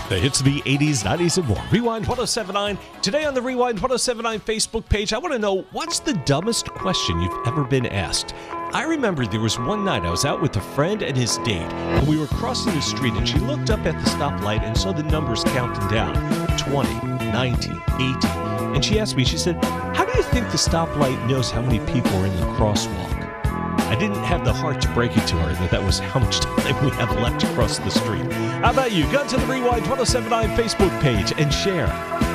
The hits of the 80s, 90s, and more. Rewind 1079. Today on the Rewind 1079 Facebook page, I want to know, what's the dumbest question you've ever been asked? I remember there was one night I was out with a friend and his date, and we were crossing the street, and she looked up at the stoplight and saw the numbers counting down, 20, 19, 18. And she asked me, she said, "How do you think the stoplight knows how many people are in the crosswalk?" I didn't have the heart to break it to her that was how much time we have left to cross the street. How about you? Go to the Rewind 1079 Facebook page and share.